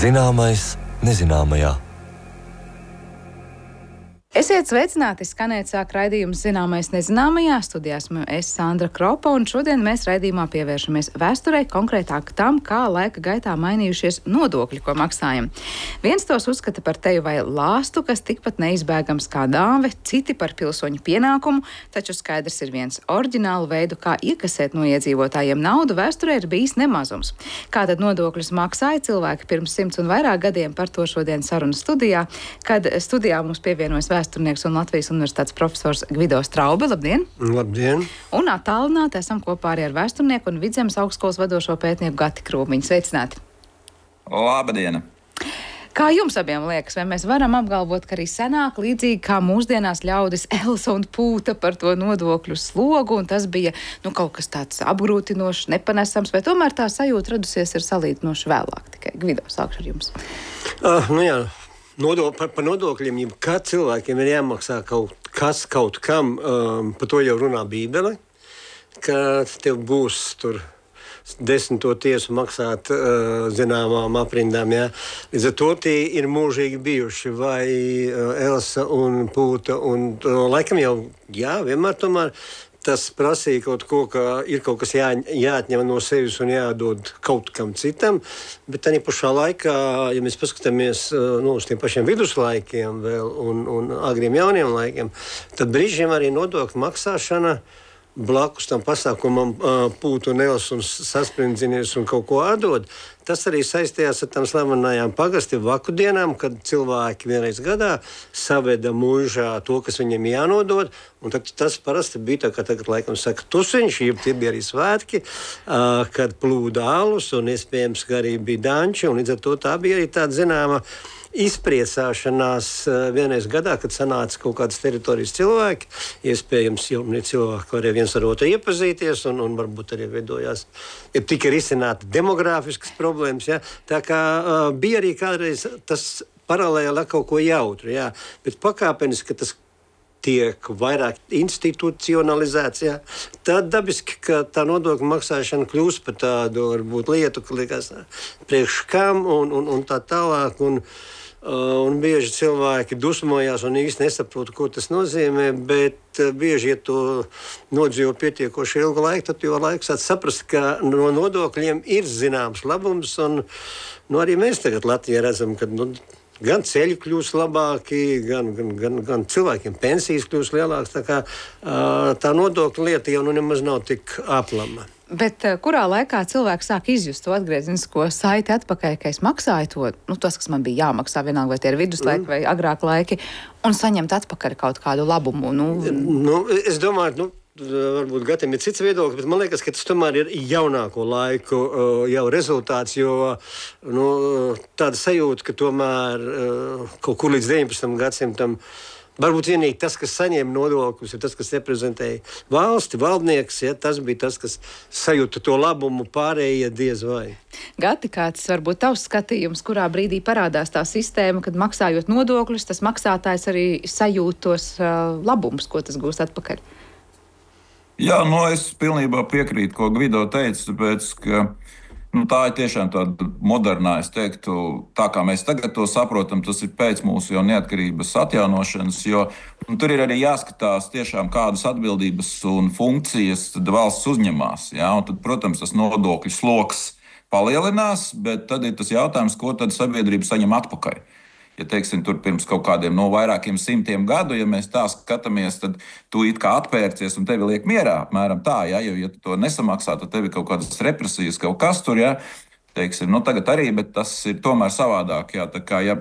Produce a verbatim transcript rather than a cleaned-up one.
Zināmais nezināmajā. Esiet sveicināti, skanēt sāk raidījums Zināmais nezināmajā. Studijā esmu es, Sandra Kropa, un šodien mēs raidījumā pievēršamies vēsturei, konkrētāk tam, kā laika gaitā mainījušies nodokļi, ko maksājam. Viens tos uzskata par teju vai lāstu, kas tikpat neizbēgams kā dāve, citi par pilsoņu pienākumu, taču skaidrs ir viens oriģinālu veidu, kā iekasēt no iedzīvotājiem naudu, vēsturē ir bijis nemazums. Kā tad nodokļus maksāja cilvēki pirms simts un vairāk gadiem, par to šodien sarunu studijā, kad studijā mums pievienojas vēsturnieks un Latvijas Universitātes profesors Gvido Straube. Labdien! Labdien! Un attālināti esam kopā arī ar vēsturnieku un Vidzemes augstskolas vadošo pētnieku Gati Krūmiņu. Sveicināti! Labdien! Kā jums abiem liekas, vai mēs varam apgalvot, ka arī senāk, līdzīgi kā mūsdienās ļaudis elsa un pūta par to nodokļu slogu, un tas bija nu, kaut kas tāds apgrūtinošs, nepanesams, vai tomēr tā sajūta radusies ir salīdzinoši vēlāk? Tikai Gvido, sākšu ar jums. Uh, nu jā. Nodok, par, par nodokļiem, ja kā cilvēkiem ir jāmaksā kaut kas kaut kam, um, par to jau runā Bībele, ka tev būs tur desmito tiesu maksāt uh, zināmām aprindām. Jā. Līdz ar to tie ir mūžīgi bijuši, vai uh, Elsa un Pūta, un uh, laikam jau, jā, vienmēr tomēr tas prasīja kaut ko, ka ir kaut kas jā, jāatņem no sevis un jādod kaut kam citam, bet tādā pašā laikā, ja mēs paskatāmies nu, uz tiem pašiem viduslaikiem vēl un, un agriem jauniem laikiem, tad brīžiem arī nodokļu maksāšana blakus tam pasākumam Pūtu un Elsu un sasprindzinies un kaut ko atdod. Tas arī saistījās ar tām slavenajām pagasti vaku dienām, kad cilvēki vienreiz gadā saveda mūžā to, kas viņiem jānodod. Un tad tas parasti bija tā, kā tagad laikam saka tusiņš, ja tie bija arī svētki, uh, kad plūda alus un iespējams, ka arī bija danči. Un līdz ar to tā bija arī tāda zināma izpriecāšanās vienreiz gadā, kad sanāca kaut kādas teritorijas cilvēki, iespējams jauni cilvēki varēja viens ar otru iepazīties un, un varbūt arī veidojās, ja tika risināta demogrāfiskas problēmas, ja? Tā kā uh, bija arī kādreiz tas paralēli ar kaut ko jautru, ja? Bet pakāpeniski, ka tas tiek vairāk institucionalizēts, ja? Tad dabiski, ka tā nodokļu maksāšana kļūst par tādu, varbūt, lietu, ka liekas priekš kam un, un, un tā tālāk, un Uh, un bieži cilvēki dusmojās un īsti nesaprot, ko tas nozīmē, bet uh, bieži, ja to nodzīvo pietiekoši ilgu laiku, tad jau laiks saprast, ka no nodokļiem ir zināms labums, un nu, arī mēs tagad Latvijā redzam, ka nu, gan ceļi kļūst labāki, gan, gan, gan, gan cilvēkiem pensijas kļūst lielākas, tā kā uh, tā nodokļu lieta jau nu nemaz nav tik aplama. Bet uh, kurā laikā cilvēks sāk izjust to atgriezenisko saiti atpakaļ, ka es maksāju to, nu, tas, kas man bija jāmaksā, vienalga vai tie ir viduslaiki mm. vai agrāk laiki, un saņemt atpakaļ kaut kādu labumu? Nu, nu, es domāju, nu, varbūt Gatim ir cits viedoklis, bet man liekas, ka tas tomēr ir jaunāko laiku uh, jau rezultāts, jo nu, tāda sajūta, ka tomēr uh, kaut kur līdz deviņpadsmitam gadsimtam varbūt vienīgi tas, kas saņēma nodokļus, ir tas, kas reprezentēja valsti, valdnieks, ja, tas bija tas, kas sajūta to labumu, pārējie diez vai. Gati, kāds varbūt tavs skatījums, kurā brīdī parādās tā sistēma, kad maksājot nodokļus, tas maksātājs arī sajūt tos uh, labumus, ko tas gūst atpakaļ? Jā, nu es pilnībā piekrītu, ko Gvido teica, tāpēc, ka nu, tā ir tiešām tāda modernā, es teiktu, tā kā mēs tagad to saprotam, tas ir pēc mūsu jau neatkarības atjaunošanas, jo tur ir arī jāskatās tiešām kādas atbildības un funkcijas tad valsts uzņemās. Ja? Un tad, protams, tas nodokļu sloks palielinās, bet tad ir tas jautājums, ko tad sabiedrība saņem atpakaļ. Ja teiksim, tur pirms kaut kādiem no vairākiem simtiem gadu, ja mēs tā skatāmies, tad tu it kā atpērcies un tevi liek mierā, apmēram tā, ja, jo, ja tu to nesamaksā, tad tev ir kaut kādas represijas, kaut kas tur, ja, teiksim, nu tagad arī, bet tas ir tomēr savādāk, ja, tā kā, ja